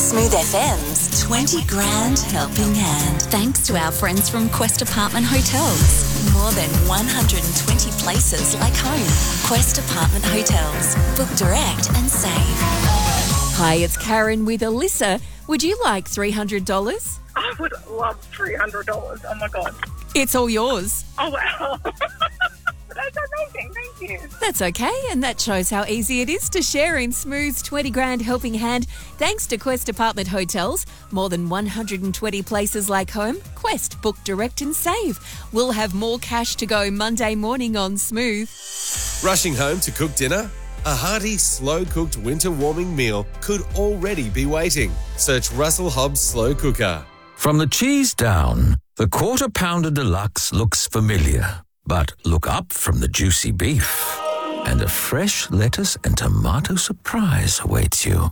Smooth FM's 20 Grand Helping Hand. Thanks to our friends from Quest Apartment Hotels. More than 120 places like home. Quest Apartment Hotels. Book direct and save. Hi, it's Karen with Alyssa. Would you like $300? I would love $300. Oh, my God. It's all yours. Oh, wow. That's amazing. Thank you. That's okay, and that shows how easy it is to share in Smooth's 20 Grand Helping Hand thanks to Quest Apartment Hotels. More than 120 places like home. Quest, book direct and save. We'll have more cash to go Monday morning on Smooth. Rushing home to cook dinner? A hearty, slow-cooked winter warming meal could already be waiting. Search Russell Hobbs Slow Cooker. From the cheese down, the Quarter Pounder Deluxe looks familiar. But look up from the juicy beef, and a fresh lettuce and tomato surprise awaits you.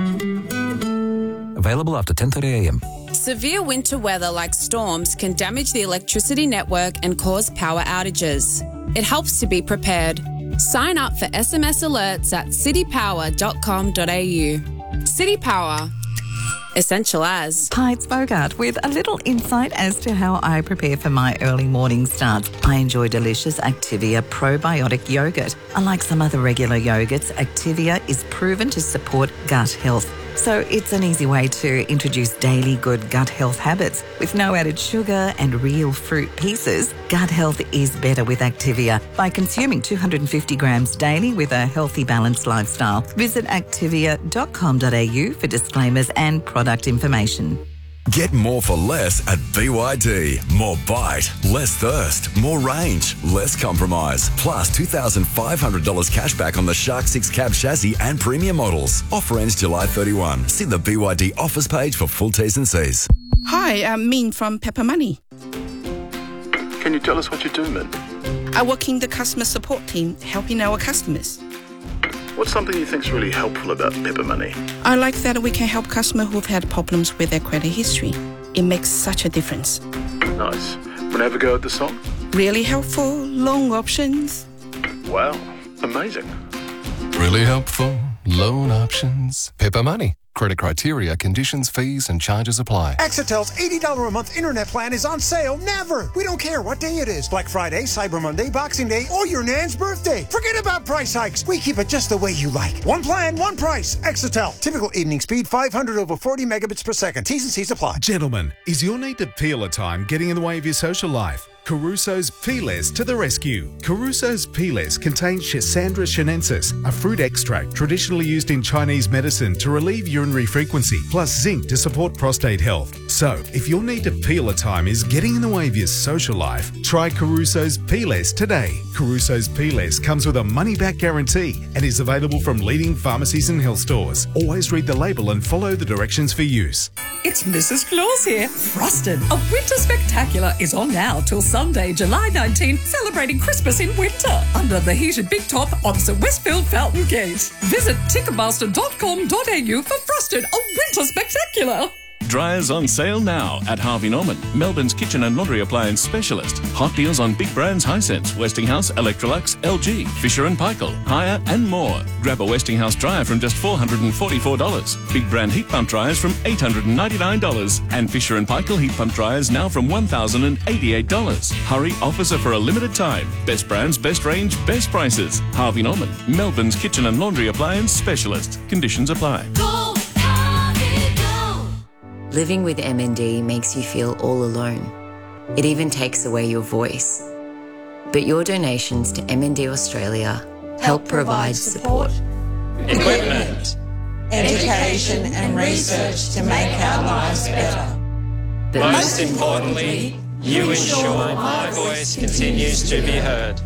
Available after 10:30 a.m. Severe winter weather like storms can damage the electricity network and cause power outages. It helps to be prepared. Sign up for SMS alerts at citypower.com.au. City Power. Essential as. Hi, it's Bogart with a little insight as to how I prepare for my early morning starts. I enjoy delicious Activia probiotic yogurt. Unlike some other regular yogurts, Activia is proven to support gut health. So it's an easy way to introduce daily good gut health habits. With no added sugar and real fruit pieces, gut health is better with Activia by consuming 250 grams daily with a healthy, balanced lifestyle. Visit activia.com.au for disclaimers and product information. Get more for less at BYD. More bite, less thirst, more range, less compromise. Plus $2,500 cash back on the Shark 6 cab chassis and premium models. Offer ends July 31. See the BYD offers page for full T's and C's. Hi, I'm Min from Pepper Money. Can you tell us what you do, Min? I work in the customer support team, helping our customers. What's something you think's really helpful about Pepper Money? I like that we can help customers who've had problems with their credit history. It makes such a difference. Nice. Want to have a go at the song? Really helpful, loan options. Wow, amazing. Really helpful, loan options. Pepper Money. Credit criteria, conditions, fees and charges apply. Exitel's $80 a month internet plan is on sale never. We don't care what day it is. Black Friday, Cyber Monday, Boxing Day, or your nan's birthday. Forget about price hikes. We keep it just the way you like. One plan, one price. Exitel. Typical evening speed, 500 over 40 megabits per second. T's and C's apply. Gentlemen, is your need to peel a time getting in the way of your social life? Caruso's Peelers to the rescue. Caruso's Peelers contain Schisandra chinensis, a fruit extract traditionally used in Chinese medicine to relieve urinary frequency, plus zinc to support prostate health. So, if your need to peel a time is getting in the way of your social life, try Caruso's Peelers today. Caruso's Peelers comes with a money-back guarantee and is available from leading pharmacies and health stores. Always read the label and follow the directions for use. It's Mrs. Claus here. Frosted, a winter spectacular, is on now till Sunday, July 19, celebrating Christmas in winter under the heated big top opposite Westfield Fountain Gate. Visit ticketmaster.com.au for Frosted, a winter spectacular. Dryers on sale now at Harvey Norman, Melbourne's kitchen and laundry appliance specialist. Hot deals on big brands Hisense, Westinghouse, Electrolux, LG, Fisher & Paykel, Haier and more. Grab a Westinghouse dryer from just $444. Big brand heat pump dryers from $899. And Fisher & Paykel heat pump dryers now from $1,088. Hurry, offers are for a limited time. Best brands, best range, best prices. Harvey Norman, Melbourne's kitchen and laundry appliance specialist. Conditions apply. Living with MND makes you feel all alone. It even takes away your voice. But your donations to MND Australia help provide support, equipment, education and research to make our lives better. But most importantly, you ensure my voice continues to be heard.